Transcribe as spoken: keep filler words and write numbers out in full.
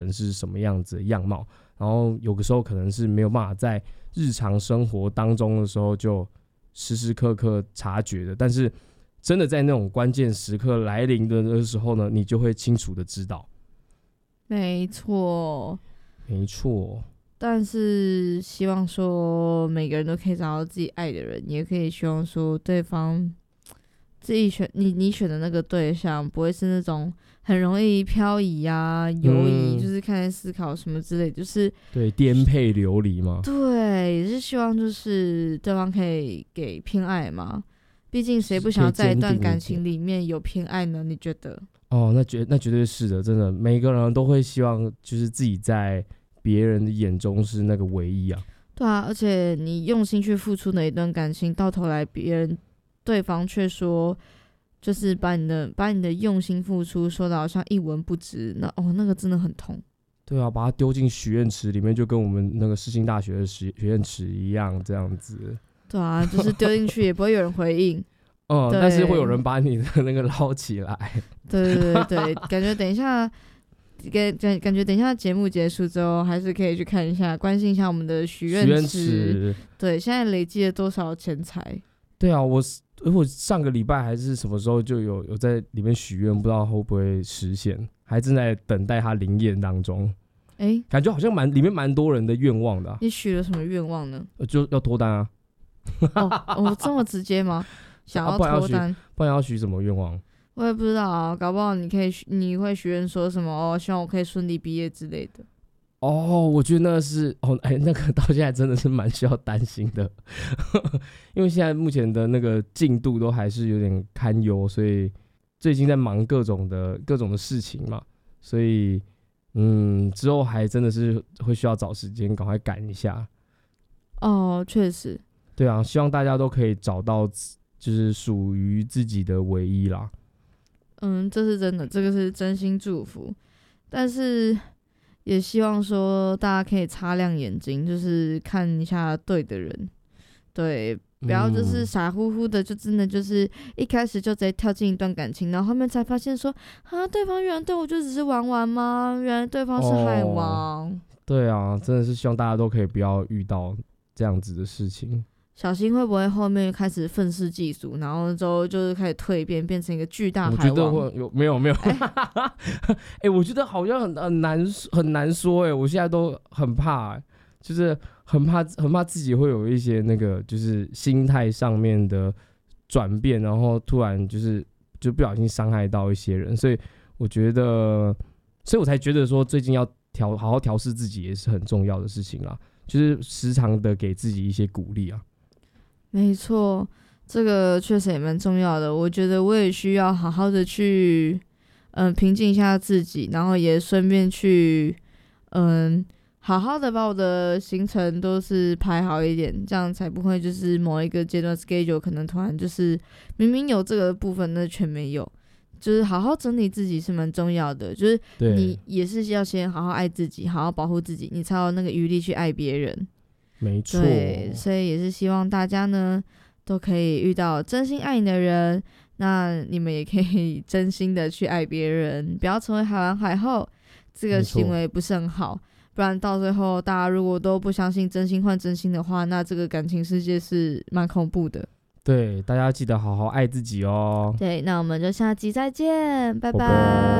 人是什么样子的样貌，然后有的时候可能是没有办法在日常生活当中的时候就时时刻刻察觉的，但是真的在那种关键时刻来临的时候呢，你就会清楚的知道。 没错， 没错。 但是希望说每个人都可以找到自己爱的人，也可以希望说对方自己选你你选的那个对象不会是那种很容易漂移啊、游移、嗯，就是看在思考什么之类，就是对颠沛流离嘛。 对，也是希望就是对方可以给偏爱嘛。毕竟谁不想要在一段感情里面有偏爱呢？你觉得？ 哦，那绝那绝对是的，真的，每个人都会希望就是自己在别人的眼中是那个唯一啊。 对啊，而且你用心去付出的一段感情，到头来别人对方却说，就是把你的把你的用心付出说的好像一文不值，那哦那个真的很痛。 对啊，把它丢进许愿池里面，就跟我们那个世新大学的许愿池一样，这样子。 对啊，就是丢进去也不会有人回应。 嗯，但是会有人把你的那个捞起来。 对对对对，感觉等一下，感感感觉等一下节目结束之后，还是可以去看一下，关心一下我们的许愿池。对，现在累积了多少钱财？ 对啊，我我上个礼拜还是什么时候就有有在里面许愿，不知道会不会实现，还正在等待它灵验当中。哎、欸，感觉好像蛮里面蛮多人的愿望的、啊。 你许了什么愿望呢？ 就要脱单啊。 哦，哦这么直接吗？想要脱单、啊， 不然要许什么愿望？ 我也不知道啊，搞不好你可以你会许愿说什么哦，希望我可以顺利毕业之类的。 哦，我觉得那个是哦，哎，那个到现在真的是蛮需要担心的，因为现在目前的那个进度都还是有点堪忧，所以最近在忙各种的各种的事情嘛，所以嗯，之后还真的是会需要找时间赶快赶一下。 哦，确实。 对啊，希望大家都可以找到就是属于自己的唯一啦。 嗯，这是真的，这个是真心祝福，但是也希望说大家可以擦亮眼睛，就是看一下对的人，对，不要就是傻乎乎的，就真的就是一开始就直接跳进一段感情，然后后面才发现说啊，对方原来对我就只是玩玩吗？原来对方是海王。哦， 对啊，真的是希望大家都可以不要遇到这样子的事情。 小心会不会后面开始愤世嫉俗，然后之后就是开始蜕变，变成一个巨大海王？ 我觉得会有没有没有？哎、欸，我觉得好像很很难很难说哎、欸，我现在都很怕、欸，就是很怕很怕自己会有一些那个就是心态上面的转变，然后突然就是就不小心伤害到一些人，所以我觉得，所以我才觉得说最近要调好好调试自己也是很重要的事情啦，就是时常的给自己一些鼓励啊。 没错，这个确实也蛮重要的。我觉得我也需要好好的去，嗯、呃，平静一下自己，然后也顺便去，嗯，好好的把我的行程都是排好一点，这样才不会就是某一个阶段 schedule 可能突然就是明明有这个部分，那全没有。就是好好整理自己是蛮重要的，就是你也是要先好好爱自己，好好保护自己，你才有那个余力去爱别人。 没错， 对，所以也是希望大家呢都可以遇到真心爱你的人，那你们也可以真心的去爱别人，不要成为海王海后，这个行为不是很好，不然到最后大家如果都不相信真心换真心的话，那这个感情世界是蛮恐怖的。 对，大家记得好好爱自己哦。 对，那我们就下集再见，拜拜。 拜拜。